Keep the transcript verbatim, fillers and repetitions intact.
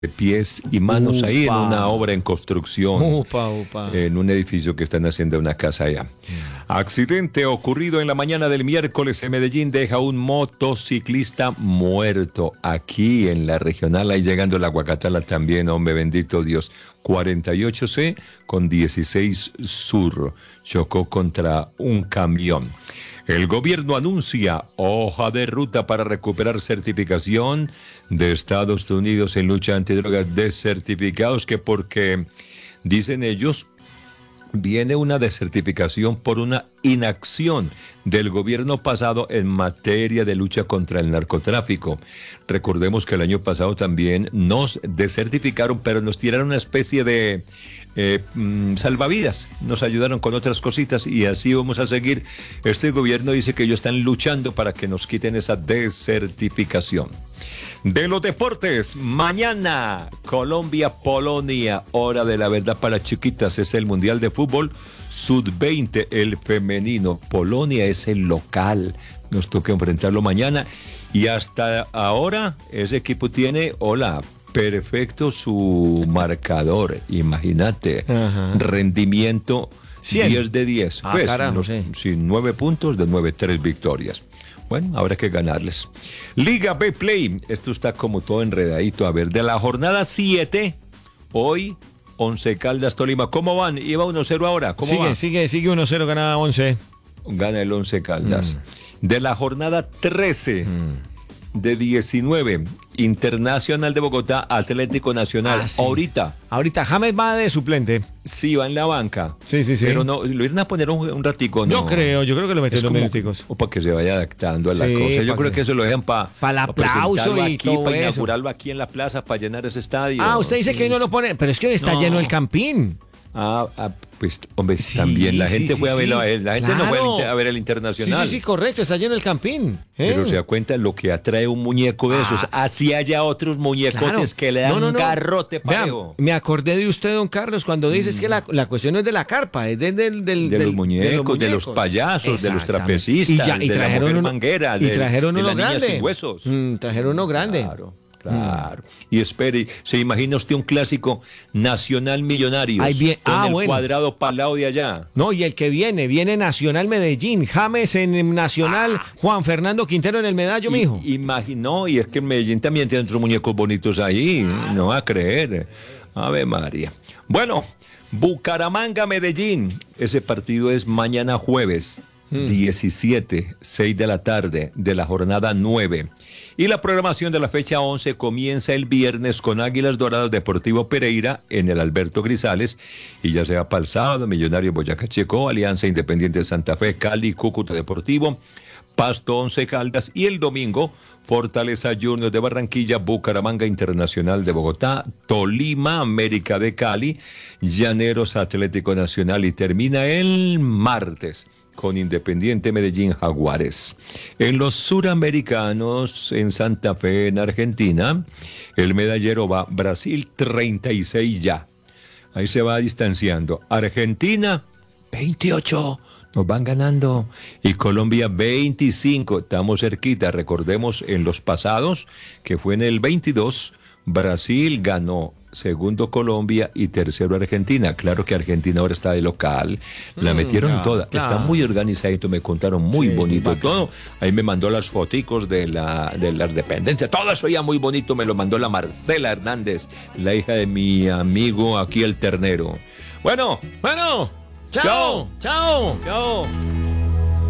de pies y manos upa. ahí en una obra en construcción, upa, upa. en un edificio que están haciendo una casa allá. Accidente ocurrido en la mañana del miércoles en Medellín deja un motociclista muerto aquí en la regional, ahí llegando la Guacatala también, hombre bendito Dios. cuarenta y ocho C con dieciséis Sur chocó contra un camión. El gobierno anuncia hoja de ruta para recuperar certificación de Estados Unidos en lucha antidrogas. Desertificados que porque, dicen ellos, viene una desertificación por una inacción del gobierno pasado en materia de lucha contra el narcotráfico. Recordemos que el año pasado también nos desertificaron, pero nos tiraron una especie de eh, mm, salvavidas, nos ayudaron con otras cositas y así vamos a seguir. Este gobierno dice que ellos están luchando para que nos quiten esa desertificación. De los deportes, mañana Colombia-Polonia, hora de la verdad para chiquitas, es el Mundial de Fútbol sub veinte, el femenino. Polonia es el local, nos toca enfrentarlo mañana y hasta ahora ese equipo tiene, hola, perfecto su marcador, imagínate, ajá, rendimiento cien. diez de diez, ah, pues, caramba, los, sí. sin nueve puntos de nueve, tres victorias. Bueno, habrá que ganarles. Liga B Play, esto está como todo enredadito. A ver, de la jornada siete, hoy, Once Caldas Tolima. ¿Cómo van? Iba uno cero ahora. ¿Cómo sigue, va? sigue, sigue uno cero, gana once. Gana el Once Caldas. Mm. De la jornada trece, mm. de diecinueve, Internacional de Bogotá, Atlético Nacional. Ah, sí. Ahorita. Ahorita James va de suplente. Sí, va en la banca. Sí, sí, sí. Pero no, lo irán a poner un, un ratico, ¿no? Yo creo, yo creo que lo metieron unos minuticos. O para que se vaya adaptando a la sí, cosa. Yo creo que... que eso lo dejan para pa el aplauso y aquí, todo para eso. inaugurarlo aquí en la plaza, para llenar ese estadio. Ah, usted dice sí, que hoy no lo pone, pero es que hoy está no. lleno el Campín. Ah, ah, pues, hombre, sí, también la gente sí, fue sí, a ver, la, la gente claro. no fue a ver el Internacional. Sí, sí, sí, correcto, está lleno el Campín. ¿eh? Pero se da cuenta lo que atrae un muñeco de esos. Ah. Así haya otros muñecotes claro. que le dan no, no, no. un garrote parejo. Me acordé de usted, don Carlos, cuando dices mm. que la, la cuestión no es de la carpa, es de, de, de, de, de, los, muñecos, de los muñecos, de los payasos, de los trapecistas, y ya, y de la mujer uno, manguera, y trajeron de, uno de la grande. niña sin huesos. Mm, trajeron uno grande. Claro. Claro. Mm. Y espere, ¿se imagina usted un clásico Nacional Millonarios bien, con ah, el bueno. cuadrado para el lado de allá? No, y el que viene, viene Nacional Medellín, James en Nacional, ah. Juan Fernando Quintero en el Medallo, y, mijo. Imaginó, y es que en Medellín también tiene otros muñecos bonitos ahí, ah. no va a creer. Ave María. Bueno, Bucaramanga-Medellín, ese partido es mañana jueves, hmm. diecisiete, seis de la tarde, de la jornada nueve. Y la programación de la fecha once comienza el viernes con Águilas Doradas Deportivo Pereira en el Alberto Grisales y ya sea para el sábado, Millonarios Boyacá Chicó, Alianza Independiente de Santa Fe, Cali, Cúcuta Deportivo, Pasto Once Caldas y el domingo Fortaleza Juniors de Barranquilla, Bucaramanga Internacional de Bogotá, Tolima, América de Cali, Llaneros Atlético Nacional y termina el martes con Independiente Medellín Jaguares. En los suramericanos, en Santa Fe, en Argentina, el medallero va Brasil treinta y seis ya. Ahí se va distanciando. Argentina veintiocho, nos van ganando. Y Colombia veinticinco, estamos cerquita. Recordemos en los pasados, que fue en el veintidós, Brasil ganó. Segundo Colombia y tercero Argentina. Claro que Argentina ahora está de local. La metieron mm, claro, toda. Claro. Está muy organizadito, me contaron muy sí, bonito bacán. Todo. Ahí me mandó las foticos de la de las dependencias. Todo eso ya muy bonito. Me lo mandó la Marcela Hernández, la hija de mi amigo aquí el Ternero. Bueno, bueno. Chao. Chao. Chao.